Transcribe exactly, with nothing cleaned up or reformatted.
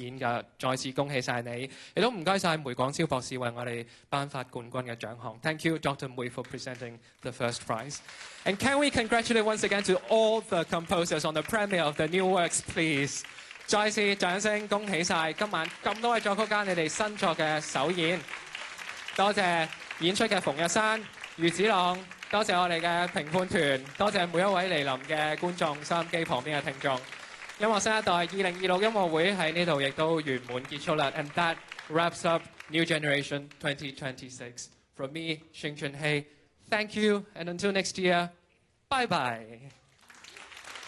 演㗎，再次恭喜晒你，亦都唔該晒梅廣超博士為我哋頒發冠軍嘅獎項。Thank you, Doctor Mui, for presenting the first prize. And can we congratulate once again to all the composers on the premiere of the new works, please? 再次掌聲恭喜晒今晚咁多位作曲家你哋新作嘅首演，多謝演出嘅馮日山、余子朗，多謝我哋嘅評判團，多謝每一位嚟臨嘅觀眾、收音機旁邊嘅聽眾。音樂新一代二零二六音樂會喺呢度亦都圓滿結束啦。And that wraps up New Generation twenty twenty-six. From me, Xing Chunhei, thank you, and until next year, bye bye.